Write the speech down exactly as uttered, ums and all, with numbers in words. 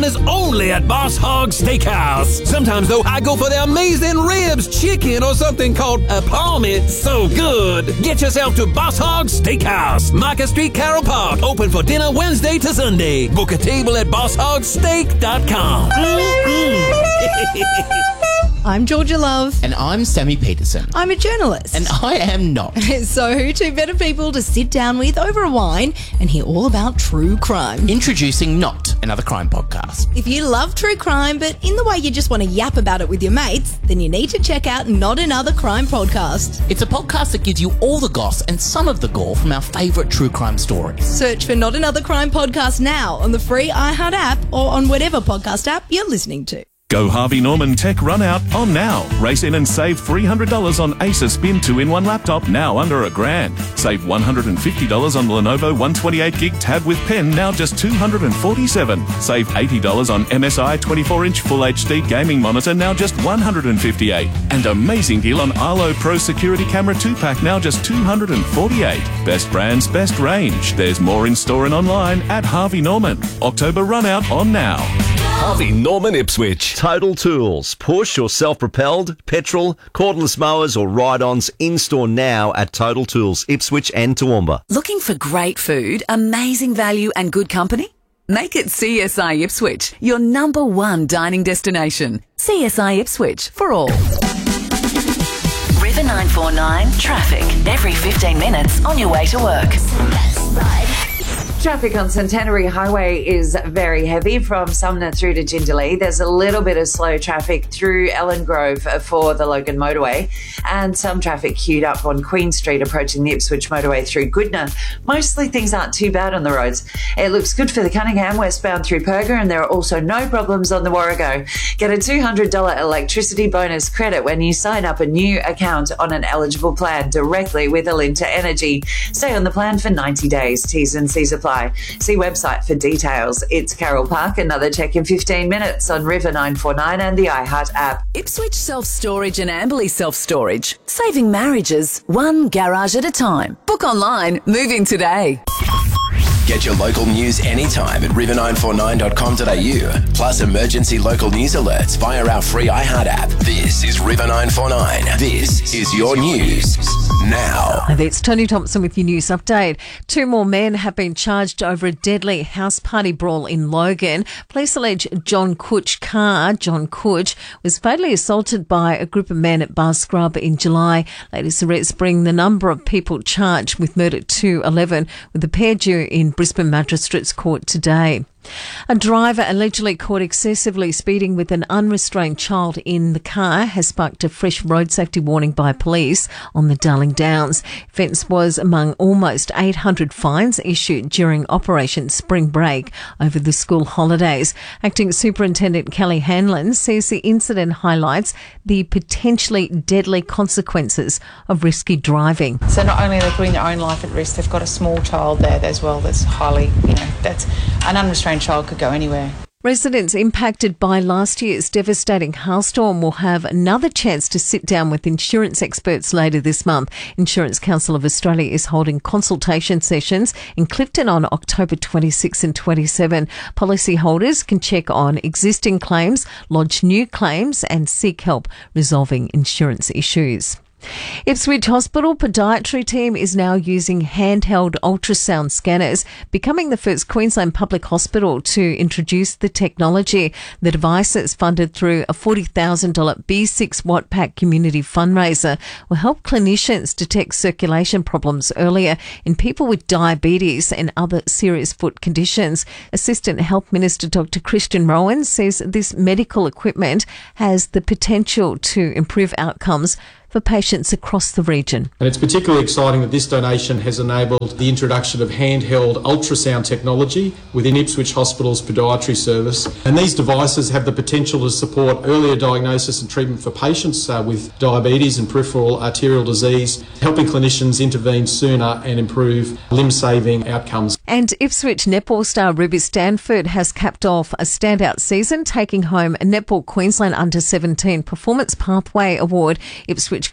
is only at Boss Hog Steakhouse. Sometimes, though, I go for the amazing ribs, chicken, or something called a palmy. So good. Get yourself to Boss Hog Steakhouse, Market Street, Carroll Park. Open for dinner Wednesday to Sunday. Book a table at boss hog steak dot com. I'm Georgia Love. And I'm Sammy Peterson. I'm a journalist. And I am not. So who two better people to sit down with over a wine and hear all about true crime? Introducing Not Another Crime Podcast. If you love true crime, but in the way you just want to yap about it with your mates, then you need to check out Not Another Crime Podcast. It's a podcast that gives you all the goss and some of the gore from our favourite true crime stories. Search for Not Another Crime Podcast now on the free iHeart app or on whatever podcast app you're listening to. Go Harvey Norman Tech Run Out on now. Race in and save three hundred dollars on Acer Spin two in one laptop, now under a grand. Save one hundred fifty dollars on Lenovo one twenty-eight gig tab with pen, now just two hundred forty-seven dollars. Save eighty dollars on M S I twenty-four inch Full H D gaming monitor, now just one hundred fifty-eight dollars. And amazing deal on Arlo Pro Security Camera two pack, now just two hundred forty-eight dollars. Best brands, best range. There's more in store and online at Harvey Norman. October Run Out on now. Harvey Norman Ipswich. Total Tools. Push or self-propelled, petrol, cordless mowers or ride-ons in-store now at Total Tools, Ipswich and Toowoomba. Looking for great food, amazing value and good company? Make it C S I Ipswich, your number one dining destination. C S I Ipswich for all. River nine four nine traffic. Every fifteen minutes on your way to work. Traffic on Centenary Highway is very heavy from Sumner through to Jindalee. There's a little bit of slow traffic through Ellen Grove for the Logan Motorway, and some traffic queued up on Queen Street approaching the Ipswich Motorway through Goodna. Mostly things aren't too bad on the roads. It looks good for the Cunningham westbound through Perga, and there are also no problems on the Warrego. Get a two hundred dollars electricity bonus credit when you sign up a new account on an eligible plan directly with Alinta Energy. Stay on the plan for ninety days. T's and C's apply. See website for details. It's Carroll Park. Another check in fifteen minutes on River nine four nine and the iHeart app. Ipswich Self-Storage and Amberley Self-Storage. Saving marriages one garage at a time. Book online. Moving today. Get your local news anytime at river nine four nine dot com dot a u. Plus emergency local news alerts via our free iHeart app. This is River nine four nine. This is your news now. Hi there, it's Tony Thompson with your news update. Two more men have been charged over a deadly house party brawl in Logan. Police allege John Kutch Carr, John Kutch, was fatally assaulted by a group of men at Bar Scrub in July. Latest arrests bring the number of people charged with murder to eleven, with the pair due in Brisbane Magistrates Court today. A driver allegedly caught excessively speeding with an unrestrained child in the car has sparked a fresh road safety warning by police on the Darling Downs. Offence was among almost eight hundred fines issued during Operation Spring Break over the school holidays. Acting Superintendent Kelly Hanlon says the incident highlights the potentially deadly consequences of risky driving. So not only are they putting their own life at risk, they've got a small child there as well that's highly, you know, that's an unrestrained child could go anywhere. Residents impacted by last year's devastating hailstorm will have another chance to sit down with insurance experts later this month. Insurance Council of Australia is holding consultation sessions in Clifton on October twenty-sixth and twenty-seventh. Policyholders can check on existing claims, lodge new claims and seek help resolving insurance issues. Ipswich Hospital podiatry team is now using handheld ultrasound scanners, becoming the first Queensland public hospital to introduce the technology. The devices, funded through a forty thousand dollars B six Watt Pack community fundraiser, will help clinicians detect circulation problems earlier in people with diabetes and other serious foot conditions. Assistant Health Minister Doctor Christian Rowan says this medical equipment has the potential to improve outcomes for patients across the region. And it's particularly exciting that this donation has enabled the introduction of handheld ultrasound technology within Ipswich Hospital's podiatry service. And these devices have the potential to support earlier diagnosis and treatment for patients uh, with diabetes and peripheral arterial disease, helping clinicians intervene sooner and improve limb-saving outcomes. And Ipswich netball star Ruby Stanford has capped off a standout season, taking home a Netball Queensland Under seventeen Performance Pathway Award. Ipswich